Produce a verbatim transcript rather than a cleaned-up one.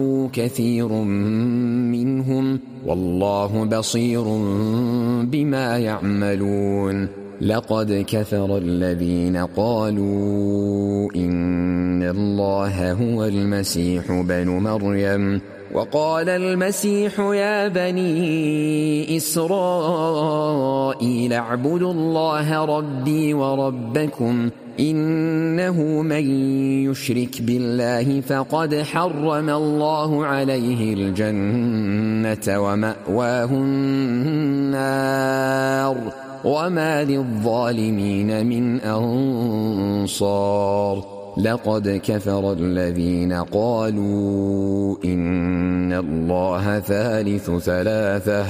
كثير منهم والله بصير بما يعملون. لقد كفر الذين قالوا إن الله هو المسيح بن مريم وقال المسيح يا بني إسرائيل اعبدوا الله ربي وربكم إنه من يشرك بالله فقد حرم الله عليه الجنة ومأواه النار وما للظالمين من أنصار. لقد كفر الذين قالوا إن الله ثالث ثلاثة